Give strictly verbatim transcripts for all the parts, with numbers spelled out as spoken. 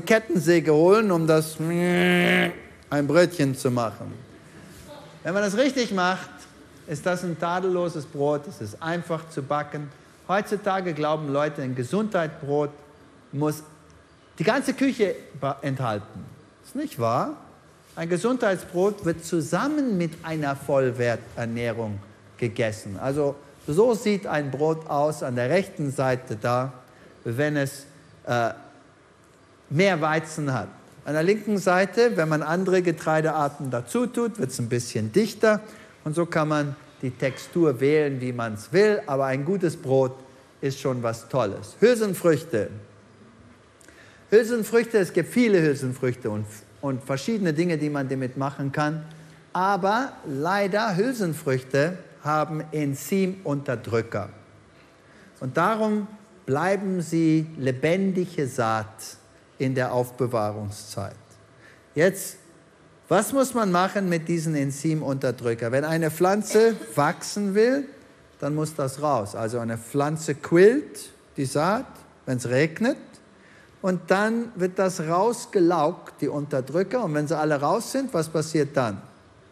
Kettensäge holen, um das ein Brötchen zu machen. Wenn man das richtig macht, ist das ein tadelloses Brot. Es ist einfach zu backen. Heutzutage glauben Leute, ein Gesundheitsbrot muss die ganze Küche enthalten. Das ist nicht wahr. Ein Gesundheitsbrot wird zusammen mit einer Vollwerternährung gegessen. Also so sieht ein Brot aus an der rechten Seite da, wenn es äh, mehr Weizen hat. An der linken Seite, wenn man andere Getreidearten dazu tut, wird es ein bisschen dichter. Und so kann man die Textur wählen, wie man es will. Aber ein gutes Brot ist schon was Tolles. Hülsenfrüchte. Hülsenfrüchte, es gibt viele Hülsenfrüchte und, und verschiedene Dinge, die man damit machen kann. Aber leider, Hülsenfrüchte haben Enzymunterdrücker. Und darum bleiben sie lebendige Saat in der Aufbewahrungszeit. Jetzt, was muss man machen mit diesen Enzymunterdrücker? Wenn eine Pflanze wachsen will, dann muss das raus. Also eine Pflanze quillt die Saat, wenn es regnet, und dann wird das rausgelaugt, die Unterdrücker. Und wenn sie alle raus sind, was passiert dann?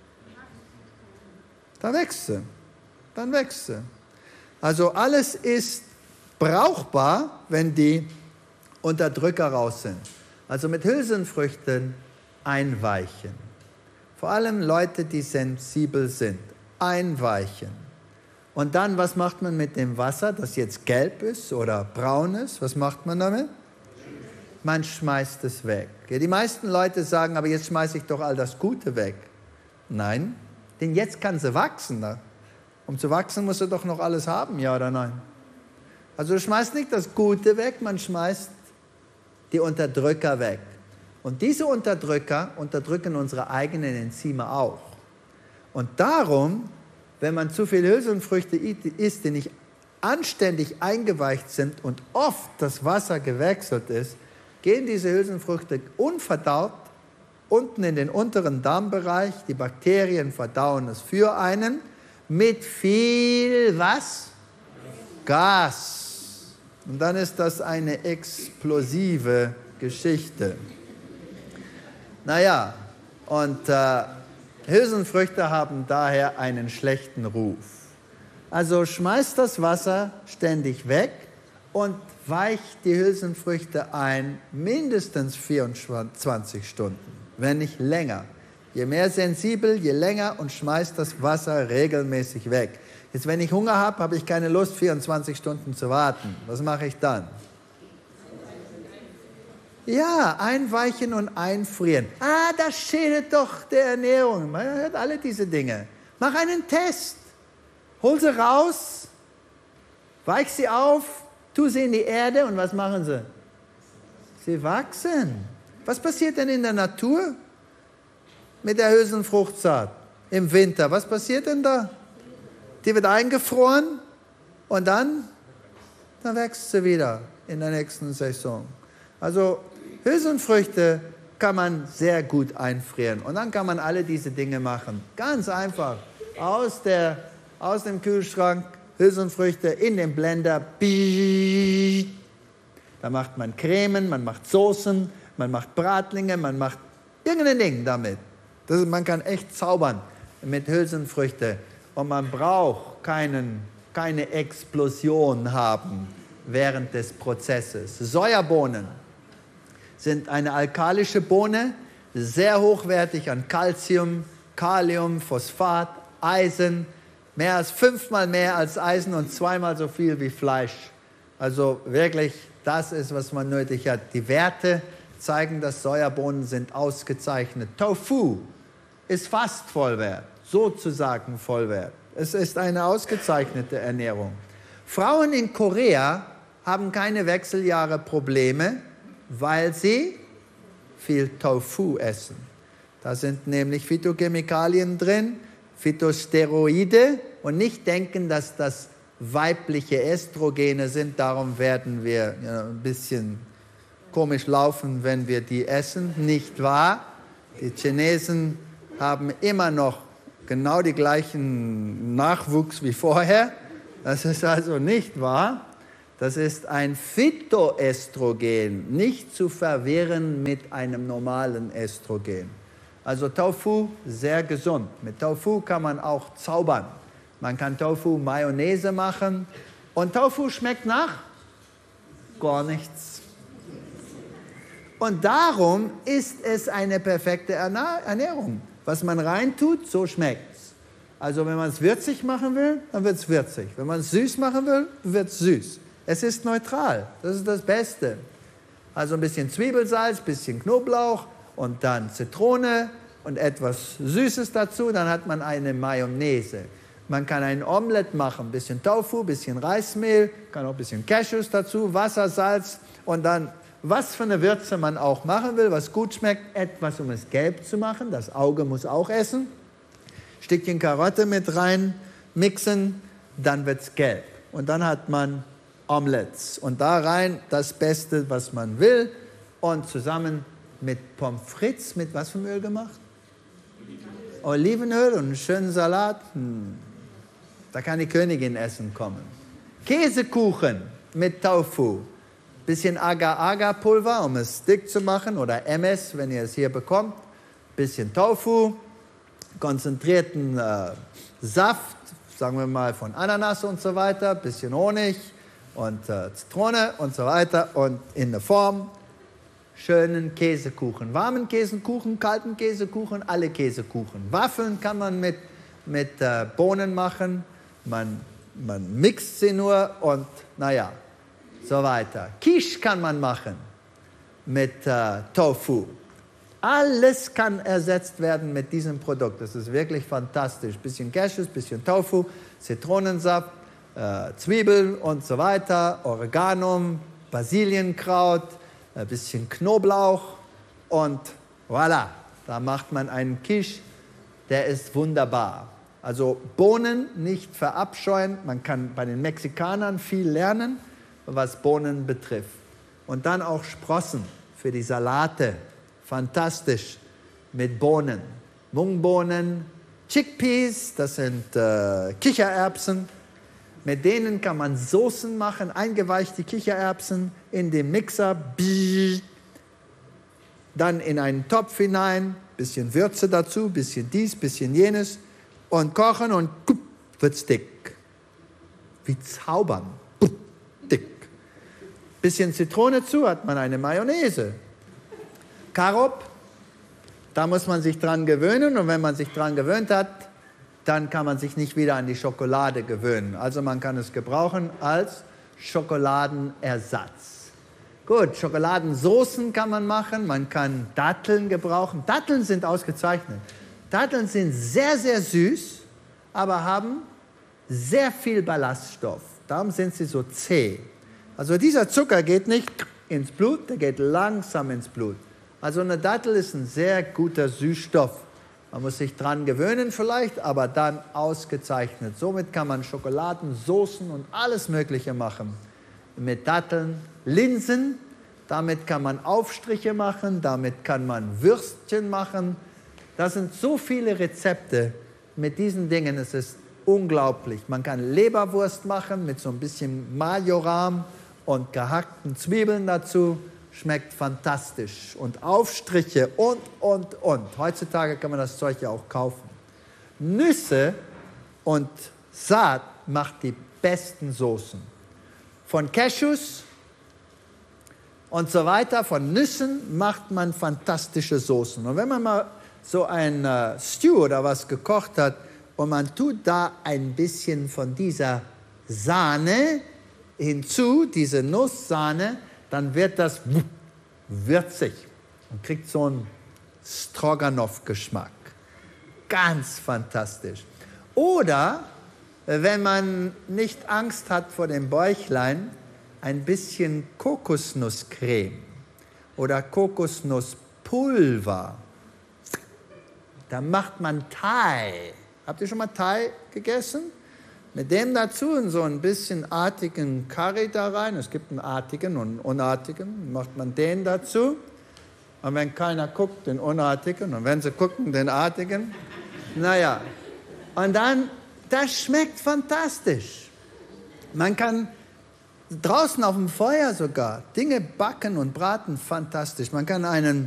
Dann wächst sie. Dann wächst sie. Also alles ist brauchbar, wenn die Unterdrücker raus sind. Also mit Hülsenfrüchten einweichen. Vor allem Leute, die sensibel sind. Einweichen. Und dann, was macht man mit dem Wasser, das jetzt gelb ist oder braun ist? Was macht man damit? Man schmeißt es weg. Ja, die meisten Leute sagen, aber jetzt schmeiße ich doch all das Gute weg. Nein, denn jetzt kann sie wachsen. Ne? Um zu wachsen, muss sie doch noch alles haben, ja oder nein? Also du schmeißt nicht das Gute weg, man schmeißt die Unterdrücker weg. Und diese Unterdrücker unterdrücken unsere eigenen Enzyme auch. Und darum, wenn man zu viel Hülsenfrüchte isst, die nicht anständig eingeweicht sind und oft das Wasser gewechselt ist, gehen diese Hülsenfrüchte unverdaut unten in den unteren Darmbereich. Die Bakterien verdauen es für einen mit viel was? Gas. Und dann ist das eine explosive Geschichte. Naja, und äh, Hülsenfrüchte haben daher einen schlechten Ruf. Also schmeißt das Wasser ständig weg und weicht die Hülsenfrüchte ein, mindestens vierundzwanzig Stunden, wenn nicht länger. Je mehr sensibel, je länger, und schmeißt das Wasser regelmäßig weg. Jetzt, wenn ich Hunger habe, habe ich keine Lust, vierundzwanzig Stunden zu warten. Was mache ich dann? Ja, einweichen und einfrieren. Ah, das schädigt doch der Ernährung. Man hört alle diese Dinge. Mach einen Test. Hol sie raus, weich sie auf, tu sie in die Erde, und was machen sie? Sie wachsen. Was passiert denn in der Natur mit der Hülsenfruchtsaat im Winter? Was passiert denn da? Die wird eingefroren und dann, dann wächst sie wieder in der nächsten Saison. Also Hülsenfrüchte kann man sehr gut einfrieren und dann kann man alle diese Dinge machen. Ganz einfach. Aus, der, aus dem Kühlschrank, Hülsenfrüchte in den Blender. Da macht man Cremen, man macht Soßen, man macht Bratlinge, man macht irgendein Ding damit. Das ist, man kann echt zaubern mit Hülsenfrüchten. Und man braucht keinen, keine Explosion haben während des Prozesses. Sojabohnen sind eine alkalische Bohne, sehr hochwertig an Calcium, Kalium, Phosphat, Eisen, mehr als fünfmal mehr als Eisen und zweimal so viel wie Fleisch. Also wirklich, das ist, was man nötig hat. Die Werte zeigen, dass Sojabohnen sind ausgezeichnet. Tofu ist fast Vollwert, sozusagen Vollwert. Es ist eine ausgezeichnete Ernährung. Frauen in Korea haben keine Wechseljahre Probleme, weil sie viel Tofu essen. Da sind nämlich Phytochemikalien drin, Phytosteroide, und nicht denken, dass das weibliche Östrogene sind. Darum werden wir ja, ein bisschen komisch laufen, wenn wir die essen. Nicht wahr? Die Chinesen haben immer noch genau die gleichen Nachwuchs wie vorher. Das ist also nicht wahr. Das ist ein Phytoöstrogen, nicht zu verwirren mit einem normalen Östrogen. Also Tofu, sehr gesund. Mit Tofu kann man auch zaubern. Man kann Tofu Mayonnaise machen. Und Tofu schmeckt nach gar nichts. Und darum ist es eine perfekte Ernährung. Was man reintut, so schmeckt es. Also wenn man es würzig machen will, dann wird es würzig. Wenn man es süß machen will, wird es süß. Es ist neutral, das ist das Beste. Also ein bisschen Zwiebelsalz, ein bisschen Knoblauch und dann Zitrone und etwas Süßes dazu, dann hat man eine Mayonnaise. Man kann ein Omelett machen, ein bisschen Tofu, ein bisschen Reismehl, kann auch ein bisschen Cashews dazu, Wasser, Salz und dann, was für eine Würze man auch machen will, was gut schmeckt, etwas, um es gelb zu machen, das Auge muss auch essen. Stückchen Karotte mit rein, mixen, dann wird es gelb. Und dann hat man Omelettes. Und da rein das Beste, was man will. Und zusammen mit Pommes frites, mit was für Öl gemacht? Olivenöl und einen schönen Salat. Hm. Da kann die Königin essen kommen. Käsekuchen mit Tofu. Bisschen Agar-Agar-Pulver, um es dick zu machen. Oder M S, wenn ihr es hier bekommt. Bisschen Tofu. Konzentrierten äh, Saft, sagen wir mal von Ananas und so weiter. Bisschen Honig. Und äh, Zitrone und so weiter und in der Form schönen Käsekuchen. Warmen Käsekuchen, kalten Käsekuchen, alle Käsekuchen. Waffeln kann man mit, mit äh, Bohnen machen, man, man mixt sie nur und naja, so weiter. Quiche kann man machen mit äh, Tofu. Alles kann ersetzt werden mit diesem Produkt. Das ist wirklich fantastisch. Bisschen Cashews, bisschen Tofu, Zitronensaft, Äh, Zwiebeln und so weiter, Oregano, Basilienkraut, ein bisschen Knoblauch und voilà, da macht man einen Quiche, der ist wunderbar. Also Bohnen nicht verabscheuen, man kann bei den Mexikanern viel lernen, was Bohnen betrifft. Und dann auch Sprossen für die Salate, fantastisch mit Bohnen. Mungbohnen, Chickpeas, das sind äh, Kichererbsen. Mit denen kann man Soßen machen, eingeweichte Kichererbsen in den Mixer, dann in einen Topf hinein, bisschen Würze dazu, bisschen dies, bisschen jenes und kochen und wird's dick. Wie zaubern. Dick. Bisschen Zitrone zu, hat man eine Mayonnaise. Karob, da muss man sich dran gewöhnen und wenn man sich dran gewöhnt hat, dann kann man sich nicht wieder an die Schokolade gewöhnen. Also man kann es gebrauchen als Schokoladenersatz. Gut, Schokoladensoßen kann man machen, man kann Datteln gebrauchen. Datteln sind ausgezeichnet. Datteln sind sehr, sehr süß, aber haben sehr viel Ballaststoff. Darum sind sie so zäh. Also dieser Zucker geht nicht ins Blut, der geht langsam ins Blut. Also eine Dattel ist ein sehr guter Süßstoff. Man muss sich dran gewöhnen vielleicht, aber dann ausgezeichnet. Somit kann man Schokoladen, Soßen und alles Mögliche machen. Mit Datteln, Linsen, damit kann man Aufstriche machen, damit kann man Würstchen machen. Das sind so viele Rezepte mit diesen Dingen, es ist unglaublich. Man kann Leberwurst machen mit so ein bisschen Majoram und gehackten Zwiebeln dazu. Schmeckt fantastisch. Und Aufstriche und, und, und. Heutzutage kann man das Zeug ja auch kaufen. Nüsse und Saat macht die besten Soßen. Von Cashews und so weiter, von Nüssen macht man fantastische Soßen. Und wenn man mal so ein äh, Stew oder was gekocht hat und man tut da ein bisschen von dieser Sahne hinzu, diese Nusssahne, dann wird das würzig und kriegt so einen Stroganoff-Geschmack. Ganz fantastisch. Oder, wenn man nicht Angst hat vor dem Bäuchlein, ein bisschen Kokosnusscreme oder Kokosnusspulver. Da macht man Thai. Habt ihr schon mal Thai gegessen? Mit dem dazu in so ein bisschen artigen Curry da rein. Es gibt einen artigen und einen unartigen. Macht man den dazu. Und wenn keiner guckt, den unartigen. Und wenn sie gucken, den artigen. Naja. Und dann, das schmeckt fantastisch. Man kann draußen auf dem Feuer sogar. Dinge backen und braten, fantastisch. Man kann einen